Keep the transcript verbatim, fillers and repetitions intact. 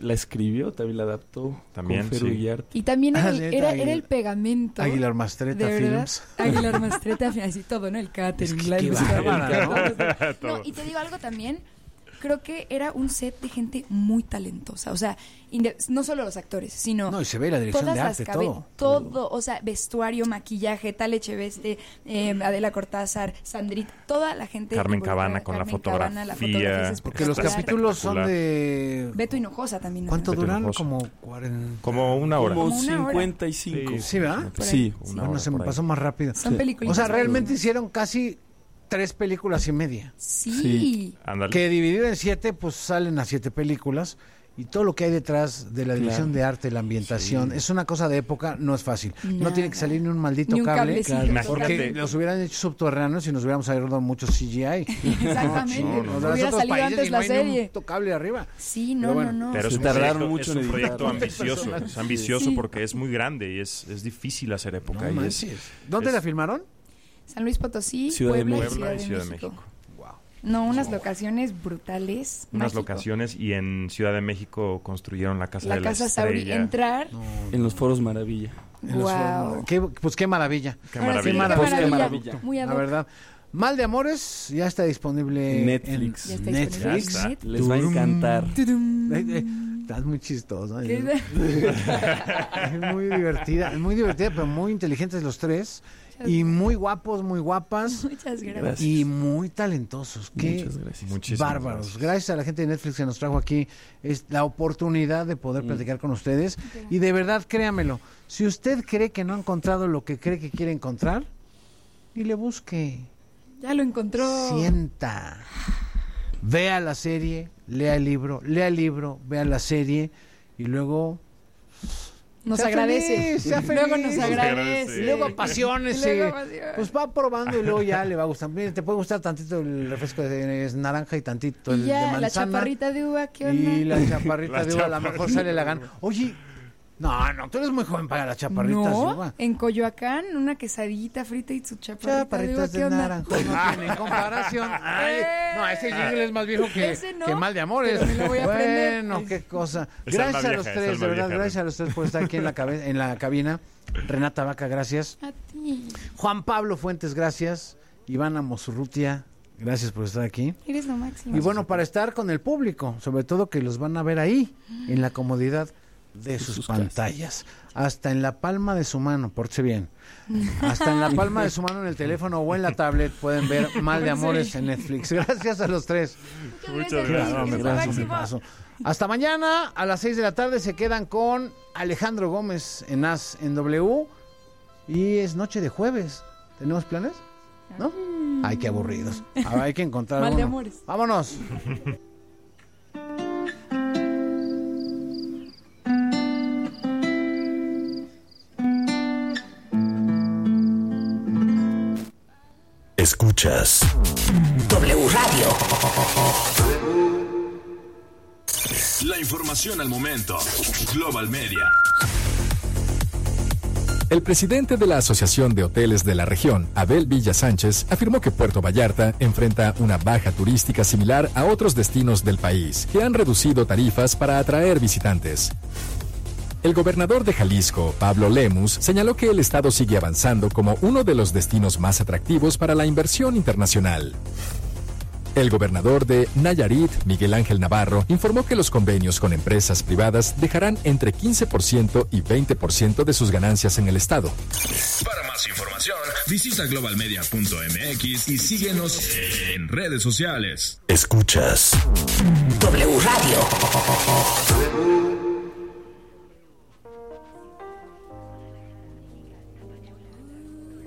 la escribió, también la adaptó. También, con Ferro sí. Iriarte. Y también era, Ah, el, neta, era, Aguilar- era el pegamento. Aguilar Mastreta de verdad. Films. Aguilar Mastreta, así todo, ¿no? El catering, Es que la qué música, bárbara, el catering. Todo. No, y te digo algo también, creo que era un set de gente muy talentosa, o sea, inde- no solo los actores, sino No, y se ve la dirección todas de las arte, cabe- todo. todo, o sea, vestuario, maquillaje, Tal Echeveste, eh, Adela Cortázar, Sandrit, toda la gente Carmen involucrada, Cabana con la Carmen Cabana, la fotografía, fotografía es Porque los espectacular. capítulos son espectacular. de... Beto Hinojosa también. ¿no? ¿Cuánto Beto duran? Hinojosa. Como cuarenta... Como una hora. Como Como una hora. cincuenta y cinco. Sí, ¿verdad? Por ahí. Sí. Una Bueno, hora se me por ahí. pasó más rápido. Son Sí. películas. O sea, realmente hicieron casi tres películas y media. Sí. Sí. Ándale. Que dividido en siete, pues salen a siete películas. Y todo lo que hay detrás de la dirección Claro. de arte, la ambientación, Sí. es una cosa de época, no es fácil. No Nada. tiene que salir ni un maldito Ni un cable. cablecito, Claro. Porque Imagínate. los hubieran hecho subterráneos y nos hubiéramos ahorrado mucho C G I. Exactamente. No, no, no, Hubiera otros salido países antes y la no hay ni serie. un cable arriba. Sí, no, Pero bueno, no, no. Pero es Se un, tardaron proyecto, mucho es en un proyecto editarlo. ambicioso, es ambicioso Sí. porque es muy grande y es, es difícil hacer época. No y es, manches. ¿Dónde es- la filmaron? San Luis Potosí, Ciudad de Puebla, México. y Ciudad, Puebla y de, Ciudad de México. México. No, unas locaciones brutales. Unas mágico. locaciones y en Ciudad de México construyeron la Casa La de la Casa Sauri, Estrella. entrar. En los foros Maravilla. En los Wow. foros. Qué- pues qué maravilla. Qué Ahora sí, maravilla. qué Pues, qué maravilla. maravilla. Muy ad La hoc. verdad. Mal de Amores ya está disponible En Netflix. Ya está en disponible en Netflix. Netflix. Les va a encantar. Tudum. Eh, eh, Estás muy chistoso. ¿Qué ¿eh? es? Es muy divertida, es muy divertida, pero muy inteligentes los tres. Y muy guapos, muy guapas. Muchas gracias. Gracias. Y muy talentosos. Qué Muchas gracias. Muchísimas bárbaros. gracias. Gracias a la gente de Netflix que nos trajo aquí es la oportunidad de poder platicar con ustedes. Y de verdad, créamelo, si usted cree que no ha encontrado lo que cree que quiere encontrar, y le busque. Ya lo encontró. Sienta. Vea la serie, lea el libro, lea el libro, vea la serie y luego Nos sea agradece. feliz, sea Luego feliz. nos Nos agradece. y luego apasionese. Luego apasione. Pues va probando y luego ya le va a gustar. Mire, te puede gustar tantito el refresco de es naranja y tantito el Y de ya, manzana. la chaparrita de uva, ¿qué onda? Y la chaparrita La de uva, a lo chaparrita. mejor sale la gana. Oye, no, no, tú eres muy joven para las chaparritas de No, uva. en Coyoacán, una quesadillita frita y su chaparrita de uva, Chaparritas ¿qué de onda? naranja no tienen comparación. Ay, no, ese jingle es más viejo que, Ese no, que Mal de Amores. pero me lo voy a aprender. Bueno, qué cosa. Es Gracias alma a los vieja, es tres, alma de verdad, vieja, gracias a los tres por estar aquí en la, cabe- en la cabina. Renata Vaca, gracias. A ti. Juan Pablo Fuentes, gracias. Ivana Mosurrutia, gracias por estar aquí. Eres lo máximo. Y bueno, para estar con el público, sobre todo que los van a ver ahí, en la comodidad de sus, sus pantallas. Hasta en la palma de su mano, pórtese bien. Hasta en la palma de su mano en el teléfono o en la tablet pueden ver Mal de Amores en Netflix. Gracias a los tres. Muchas Claro, gracias. me Eres lo paso, me máximo. paso. Hasta mañana a las seis de la tarde se quedan con Alejandro Gómez en As en W. Y es noche de jueves. ¿Tenemos planes? ¿No? Ay, qué aburridos. A ver, hay que encontrar Mal de uno. Amores. Vámonos. Escuchas W Radio. La información al momento. Global Media. El presidente de la Asociación de Hoteles de la Región, Abel Villa Sánchez, afirmó que Puerto Vallarta enfrenta una baja turística similar a otros destinos del país, que han reducido tarifas para atraer visitantes. El gobernador de Jalisco, Pablo Lemus, señaló que el estado sigue avanzando como uno de los destinos más atractivos para la inversión internacional. El gobernador de Nayarit, Miguel Ángel Navarro, informó que los convenios con empresas privadas dejarán entre quince por ciento y veinte por ciento de sus ganancias en el estado. Para más información, visita global media punto m x y síguenos en redes sociales. Escuchas W Radio.